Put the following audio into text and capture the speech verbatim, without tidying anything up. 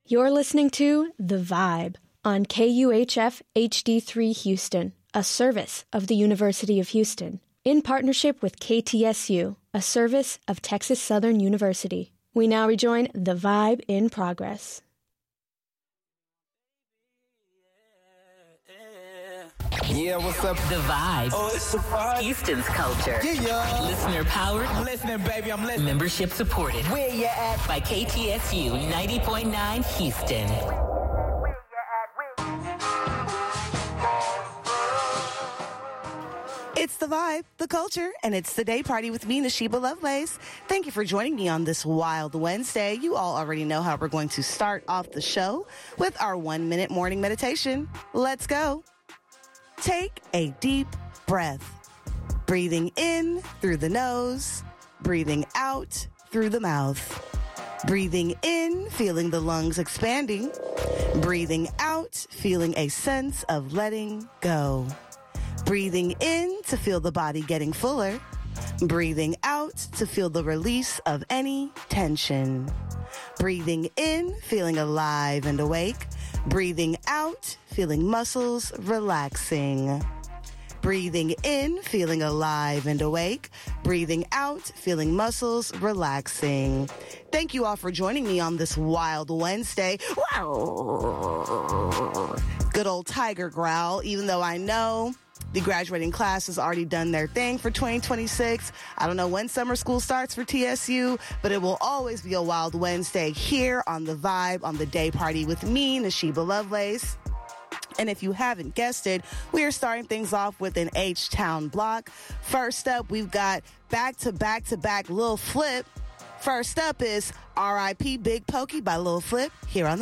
You're listening to The Vibe on K U H F H D three Houston, a service of the University of Houston, in partnership with K T S U, a service of Texas Southern University. We now rejoin The Vibe in progress. Yeah, what's up? The Vibe. Oh, it's the vibe. Houston's culture. Yeah, yeah. Listener powered. I'm listening, baby. I'm listening. Membership supported. Where you at? By K T S U ninety point nine Houston. It's The Vibe, the culture, and it's the day party with me, Nashiba Lovelace. Thank you for joining me on this wild Wednesday. You all already know how we're going to start off the show with our one-minute morning meditation. Let's go. Take a deep breath. Breathing in through the nose, breathing out through the mouth. Breathing in, feeling the lungs expanding. Breathing out, feeling a sense of letting go. Breathing in to feel the body getting fuller. Breathing out to feel the release of any tension. Breathing in, feeling alive and awake. Breathing out, feeling muscles relaxing. Breathing in, feeling alive and awake. Breathing out, feeling muscles relaxing. Thank you all for joining me on this wild Wednesday. Wow. Good old tiger growl, even though I know the graduating class has already done their thing for twenty twenty-six. I don't know when summer school starts for T S U, but it will always be a wild Wednesday here on The Vibe, on the day party with me, Nashiba Lovelace. And if you haven't guessed it, we are starting things off with an H-Town block. First up, we've got back-to-back-to-back Lil Flip. First up is R I P Big Pokey by Lil Flip here on the